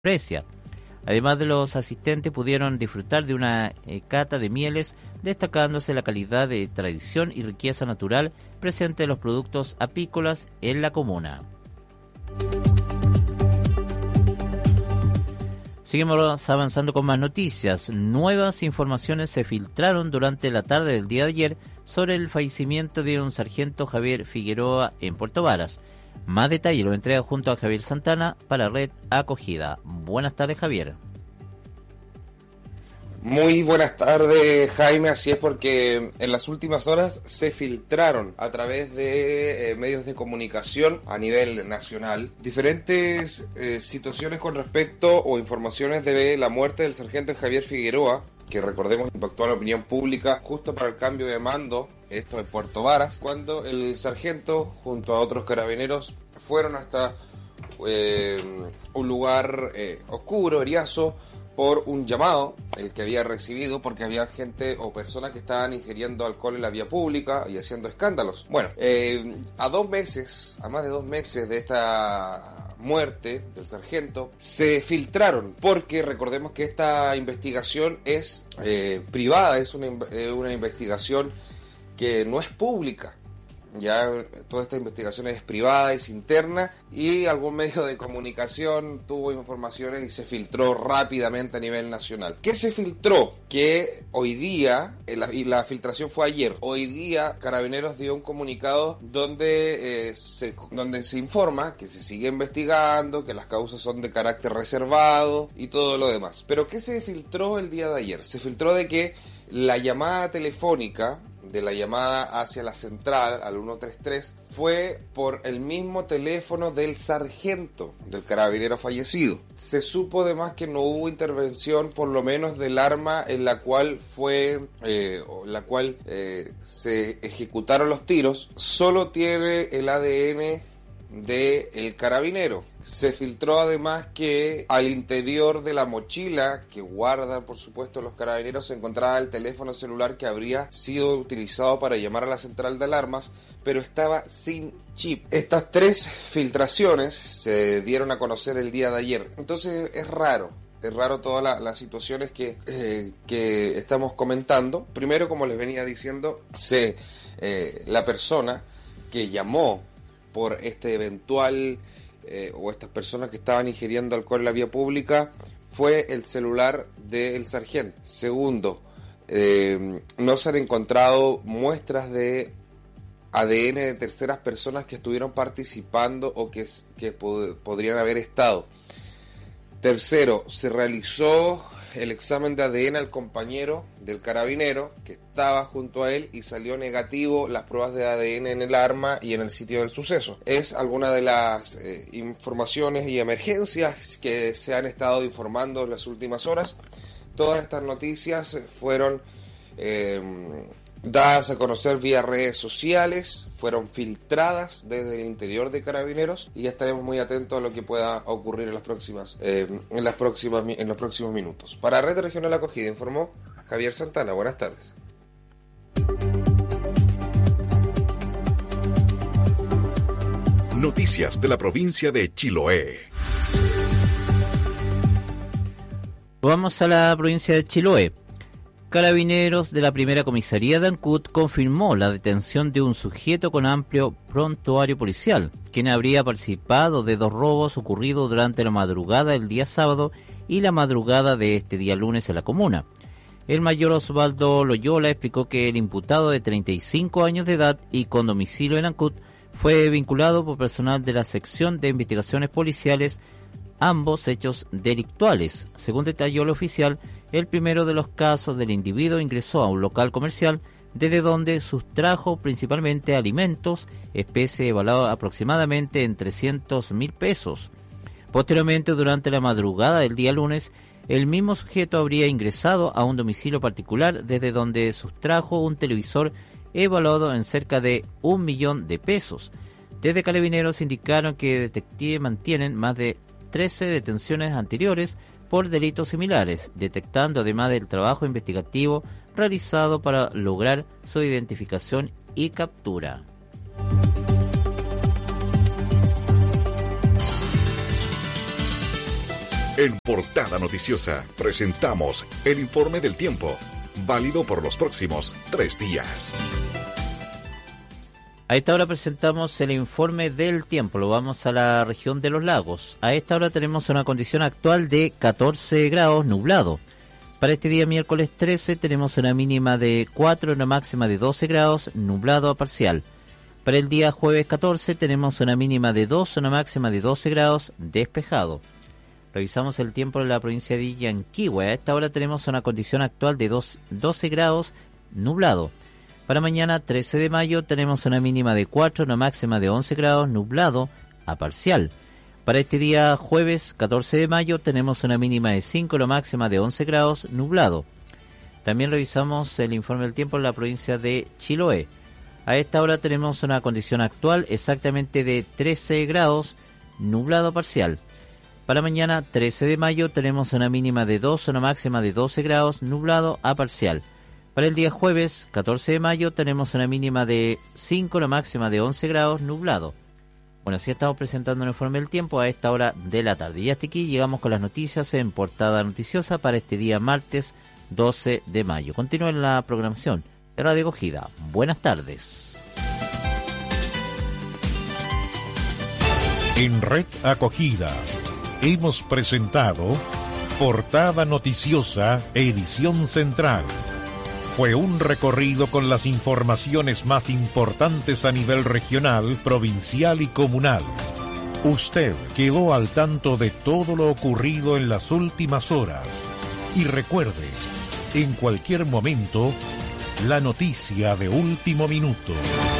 Precia. Además de los asistentes pudieron disfrutar de una cata de mieles, destacándose la calidad de tradición y riqueza natural presente en los productos apícolas en la comuna. Seguimos avanzando con más noticias. Nuevas informaciones se filtraron durante la tarde del día de ayer sobre el fallecimiento de un sargento Javier Figueroa en Puerto Varas. Más detalle lo entrega junto a Javier Santana para Red Acogida. Buenas tardes, Javier. Muy buenas tardes, Jaime. Así es, porque en las últimas horas se filtraron a través de medios de comunicación a nivel nacional diferentes situaciones con respecto o informaciones de la muerte del sargento Javier Figueroa, que recordemos impactó a la opinión pública justo para el cambio de mando, esto en Puerto Varas, cuando el sargento junto a otros carabineros fueron hasta un lugar oscuro, eriazo, por un llamado, el que había recibido, porque había gente o personas que estaban ingiriendo alcohol en la vía pública y haciendo escándalos. Bueno, a más de 2 meses de esta muerte del sargento, se filtraron, porque recordemos que esta investigación es privada, es una investigación que no es pública. Ya toda esta investigación es privada, es interna, y algún medio de comunicación tuvo informaciones y se filtró rápidamente a nivel nacional. ¿Qué se filtró? Que hoy día, y la filtración fue ayer, hoy día Carabineros dio un comunicado donde se informa que se sigue investigando, que las causas son de carácter reservado y todo lo demás. Pero ¿qué se filtró el día de ayer? Se filtró de que la llamada telefónica de la llamada hacia la central al 133 fue por el mismo teléfono del sargento, del carabinero fallecido. Se supo además que no hubo intervención, por lo menos del arma en la cual se ejecutaron los tiros. Solo tiene el ADN del carabinero. Se filtró además que al interior de la mochila que guardan, por supuesto, los carabineros, se encontraba el teléfono celular que habría sido utilizado para llamar a la central de alarmas, pero estaba sin chip. Estas 3 filtraciones se dieron a conocer el día de ayer. Entonces es raro todas las situaciones que estamos comentando. Primero, como les venía diciendo, la persona que llamó por este eventual o estas personas que estaban ingiriendo alcohol en la vía pública fue el celular del sargento. Segundo, no se han encontrado muestras de ADN de terceras personas que estuvieron participando o que podrían haber estado. Tercero, se realizó el examen de ADN al compañero del carabinero que estaba junto a él y salió negativo las pruebas de ADN en el arma y en el sitio del suceso. Es alguna de las informaciones y emergencias que se han estado informando en las últimas horas. Todas estas noticias fueron dadas a conocer vía redes sociales, fueron filtradas desde el interior de Carabineros, y ya estaremos muy atentos a lo que pueda ocurrir en los próximos minutos. Para Red Regional Acogida informó Javier Santana. Buenas tardes. Noticias de la provincia de Chiloé. Vamos a la provincia de Chiloé. Carabineros de la primera comisaría de Ancud confirmó la detención de un sujeto con amplio prontuario policial, quien habría participado de 2 robos ocurridos durante la madrugada del día sábado y la madrugada de este día lunes en la comuna. El mayor Osvaldo Loyola explicó que el imputado de 35 años de edad y con domicilio en Ancud fue vinculado por personal de la sección de investigaciones policiales ambos hechos delictuales. Según detalló el oficial, el primero de los casos del individuo ingresó a un local comercial desde donde sustrajo principalmente alimentos, especie evaluada aproximadamente en 300.000 pesos. Posteriormente, durante la madrugada del día lunes, el mismo sujeto habría ingresado a un domicilio particular desde donde sustrajo un televisor evaluado en cerca de 1 millón de pesos. Desde Carabineros indicaron que detectives mantienen más de 13 detenciones anteriores por delitos similares, detectando además del trabajo investigativo realizado para lograr su identificación y captura. En Portada Noticiosa presentamos el informe del tiempo, válido por los próximos 3 días. A esta hora presentamos el informe del tiempo. Lo vamos a la región de los lagos. A esta hora tenemos una condición actual de 14 grados nublado. Para este día miércoles 13 tenemos una mínima de 4, una máxima de 12 grados, nublado a parcial. Para el día jueves 14 tenemos una mínima de 2, una máxima de 12 grados, despejado. Revisamos el tiempo en la provincia de Yanquihue. A esta hora tenemos una condición actual de 12 grados, nublado. Para mañana 13 de mayo tenemos una mínima de 4, una máxima de 11 grados, nublado a parcial. Para este día jueves 14 de mayo tenemos una mínima de 5, una máxima de 11 grados, nublado. También revisamos el informe del tiempo en la provincia de Chiloé. A esta hora tenemos una condición actual exactamente de 13 grados, nublado parcial. Para mañana 13 de mayo tenemos una mínima de 2, una máxima de 12 grados, nublado a parcial. Para el día jueves 14 de mayo tenemos una mínima de 5, una máxima de 11 grados, nublado. Bueno, así estamos presentando el informe del tiempo a esta hora de la tarde. Y hasta aquí llegamos con las noticias en Portada Noticiosa para este día martes 12 de mayo. Continúen la programación de Radio Acogida. Buenas tardes. En Red Acogida hemos presentado Portada Noticiosa, edición central. Fue un recorrido con las informaciones más importantes a nivel regional, provincial y comunal. Usted quedó al tanto de todo lo ocurrido en las últimas horas. Y recuerde, en cualquier momento, la noticia de último minuto.